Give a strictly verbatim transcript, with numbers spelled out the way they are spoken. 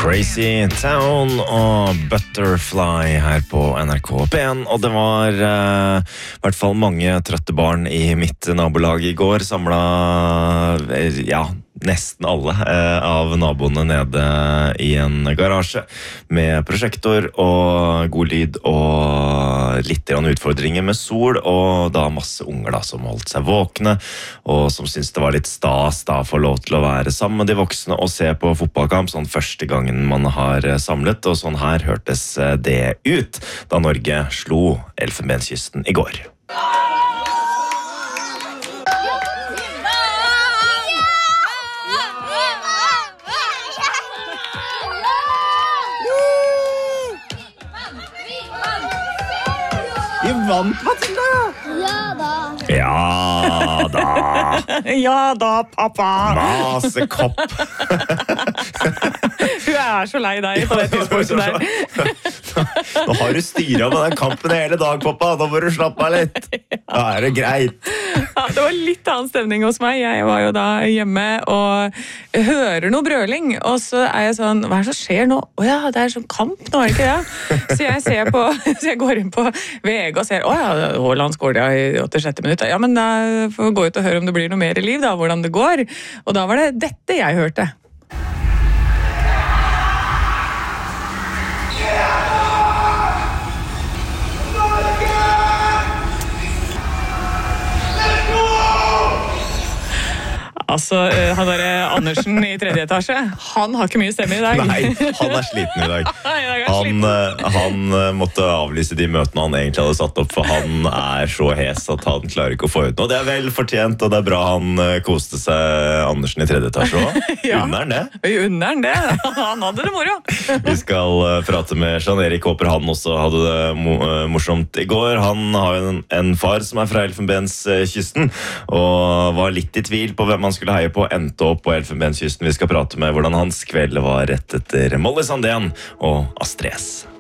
Crazy Town og Butterfly her på N R K P en, og det var uh, i hvert fall mange trøtte barn i mitt nabolag i går, samlet, ja, nesten alle uh, av naboene nede i en garasje med prosjektor og god lyd og litt grann utfordringer med sol, og da masse unger da, som holdt seg våkne, og som syntes det var litt stas da, for lov til å være sammen med de voksne og se på fotballkamp, sånn første gangen man har samlet, og sånn her hørtes det ut da Norge slo Elfenbenskysten i går. Vi vant, Matilda! Ja da. Ja da. Ja da, pappa. Masekopp. Hun er så lei deg på det tidspunktet der. Nå har du styret med den kampen hele dag, pappa. Nå må du slappe av litt. Da er det greit. Ja, det var litt annen stemning hos meg. Jeg var jo da hjemme og hører noe brøling, og så er jeg sånn, hva er det som skjer nå? Åja, det er sånn kamp nå, er det ikke det? Så jeg ser på, så jeg går inn på V G og ser, åja, Haaland skåret i åttisjette minutt. Ja, men da får vi gå ut og høre om det blir noe mer i liv da, hvordan det går. Og da var det dette jeg hørte. Altså, han der Andersen i tredje etasje, han har ikke mye stemme i dag. Nei, han er sliten i dag. Han, han måtte avlyse de møtene han egentlig hadde satt opp, for han er så hes at han klarer ikke å få ut noe. Det er vel fortjent, og det er bra han koste seg, Andersen i tredje etasje også. Ja. Unner han det? Unner han det? Han hadde det moro. Vi skal prate med Jean-Erik, håper han også hadde det morsomt i går. Han har jo en, en far som er fra Elfenbenskysten, og var litt i tvil på hvem han skulle heie på, endte opp på Elfenbenskysten. Vi skal prate med hvordan hans kveld var rett etter Molly Sandén og Astrid S.